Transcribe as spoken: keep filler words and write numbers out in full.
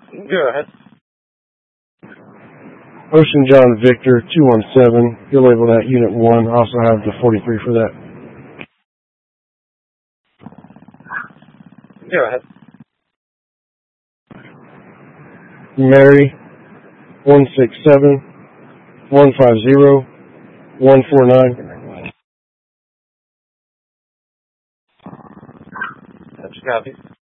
Go ahead. Ocean John Victor two one seven. You're labeled at Unit one. I also have the forty-three for that. Go ahead. Mary one six seven one five zero one four nine. That's copy.